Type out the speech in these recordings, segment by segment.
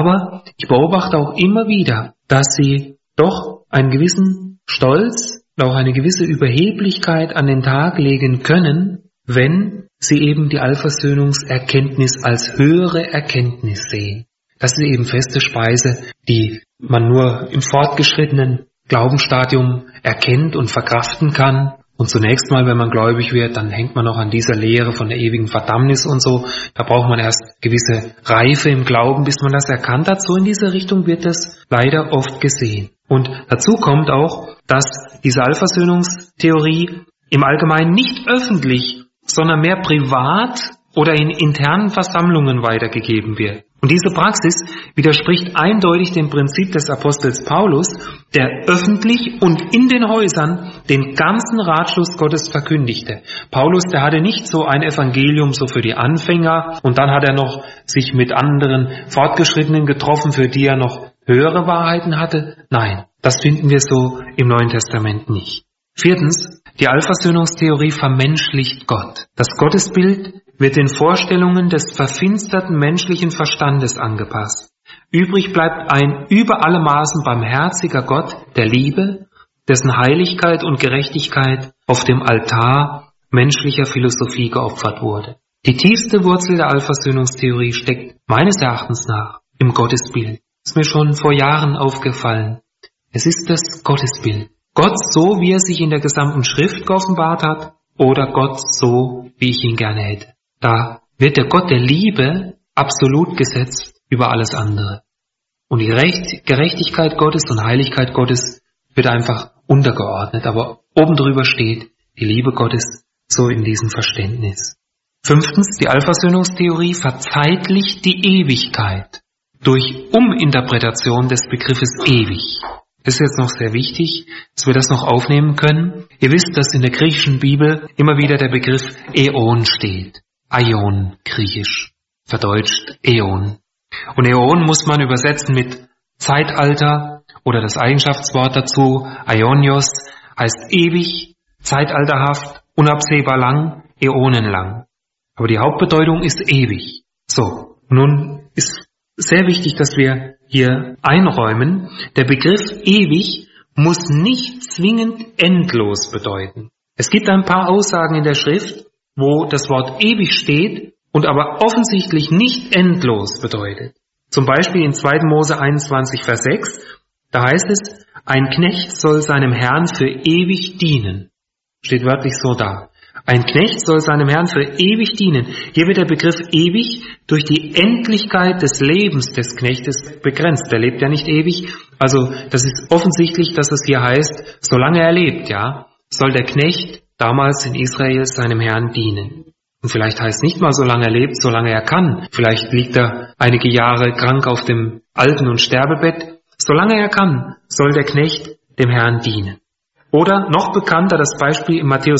Aber ich beobachte auch immer wieder, dass sie doch einen gewissen Stolz, auch eine gewisse Überheblichkeit an den Tag legen können, wenn sie eben die Allversöhnungserkenntnis als höhere Erkenntnis sehen. Das ist eben feste Speise, die man nur im fortgeschrittenen Glaubensstadium erkennt und verkraften kann. Und zunächst mal, wenn man gläubig wird, dann hängt man noch an dieser Lehre von der ewigen Verdammnis und so. Da braucht man erst gewisse Reife im Glauben, bis man das erkannt hat. So in diese Richtung wird das leider oft gesehen. Und dazu kommt auch, dass diese Allversöhnungstheorie im Allgemeinen nicht öffentlich, sondern mehr privat oder in internen Versammlungen weitergegeben wird. Und diese Praxis widerspricht eindeutig dem Prinzip des Apostels Paulus, der öffentlich und in den Häusern den ganzen Ratschluss Gottes verkündigte. Paulus, der hatte nicht so ein Evangelium so für die Anfänger und dann hat er noch sich mit anderen Fortgeschrittenen getroffen, für die er noch höhere Wahrheiten hatte. Nein, das finden wir so im Neuen Testament nicht. Viertens, die Allversöhnungstheorie vermenschlicht Gott. Das Gottesbild wird den Vorstellungen des verfinsterten menschlichen Verstandes angepasst. Übrig bleibt ein über alle Maßen barmherziger Gott der Liebe, dessen Heiligkeit und Gerechtigkeit auf dem Altar menschlicher Philosophie geopfert wurde. Die tiefste Wurzel der Allversöhnungstheorie steckt meines Erachtens nach im Gottesbild. Ist mir schon vor Jahren aufgefallen. Es ist das Gottesbild. Gott so, wie er sich in der gesamten Schrift geoffenbart hat, oder Gott so, wie ich ihn gerne hätte. Da wird der Gott der Liebe absolut gesetzt über alles andere. Und die Gerechtigkeit Gottes und Heiligkeit Gottes wird einfach untergeordnet, aber oben drüber steht die Liebe Gottes so in diesem Verständnis. Fünftens, die Allversöhnungstheorie verzeitlicht die Ewigkeit durch Uminterpretation des Begriffes ewig. Das ist jetzt noch sehr wichtig, dass wir das noch aufnehmen können. Ihr wisst, dass in der griechischen Bibel immer wieder der Begriff Äon steht. Aion, griechisch, verdeutscht Äon. Und Äon muss man übersetzen mit Zeitalter oder das Eigenschaftswort dazu, Aionios, heißt ewig, zeitalterhaft, unabsehbar lang, äonenlang. Aber die Hauptbedeutung ist ewig. So, nun ist sehr wichtig, dass wir hier einräumen, der Begriff ewig muss nicht zwingend endlos bedeuten. Es gibt ein paar Aussagen in der Schrift, wo das Wort ewig steht und aber offensichtlich nicht endlos bedeutet. Zum Beispiel in 2. Mose 21, Vers 6, da heißt es, ein Knecht soll seinem Herrn für ewig dienen. Steht wörtlich so da. Ein Knecht soll seinem Herrn für ewig dienen. Hier wird der Begriff ewig durch die Endlichkeit des Lebens des Knechtes begrenzt. Der lebt ja nicht ewig. Also das ist offensichtlich, dass es hier heißt, solange er lebt, ja, soll der Knecht damals in Israel seinem Herrn dienen. Und vielleicht heißt nicht mal, solange er lebt, solange er kann. Vielleicht liegt er einige Jahre krank auf dem Alten- und Sterbebett. Solange er kann, soll der Knecht dem Herrn dienen. Oder noch bekannter das Beispiel in Matthäus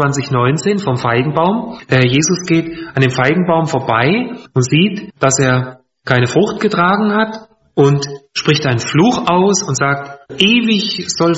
21,19 vom Feigenbaum. Der Herr Jesus geht an dem Feigenbaum vorbei und sieht, dass er keine Frucht getragen hat und spricht einen Fluch aus und sagt, ewig soll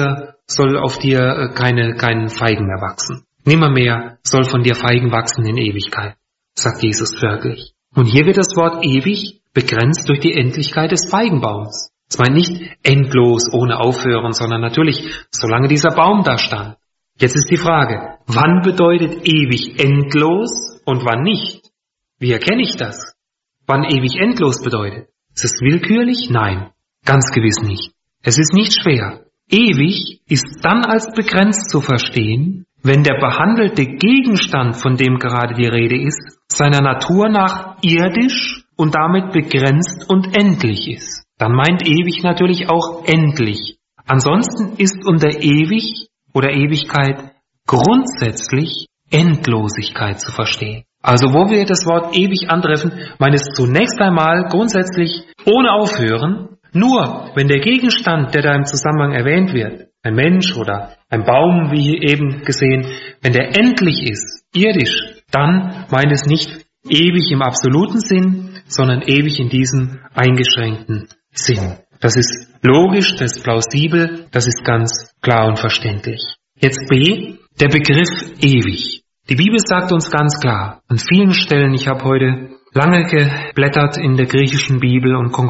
auf dir keinen Feigen mehr wachsen. Nimmermehr soll von dir Feigen wachsen in Ewigkeit, sagt Jesus wörtlich. Und hier wird das Wort ewig begrenzt durch die Endlichkeit des Feigenbaums. Das meint nicht endlos, ohne Aufhören, sondern natürlich, solange dieser Baum da stand. Jetzt ist die Frage, wann bedeutet ewig endlos und wann nicht? Wie erkenne ich das? Wann ewig endlos bedeutet? Ist es willkürlich? Nein, ganz gewiss nicht. Es ist nicht schwer. Ewig ist dann als begrenzt zu verstehen, wenn der behandelte Gegenstand, von dem gerade die Rede ist, seiner Natur nach irdisch und damit begrenzt und endlich ist. Dann meint ewig natürlich auch endlich. Ansonsten ist unter ewig oder Ewigkeit grundsätzlich Endlosigkeit zu verstehen. Also wo wir das Wort ewig antreffen, meint es zunächst einmal grundsätzlich ohne Aufhören, nur wenn der Gegenstand, der da im Zusammenhang erwähnt wird, ein Mensch oder ein Baum, wie hier eben gesehen, wenn der endlich ist, irdisch, dann meint es nicht ewig im absoluten Sinn, sondern ewig in diesem eingeschränkten Sinn. Das ist logisch, das ist plausibel, das ist ganz klar und verständlich. Jetzt B, der Begriff ewig. Die Bibel sagt uns ganz klar, an vielen Stellen, ich habe heute lange geblättert in der griechischen Bibel und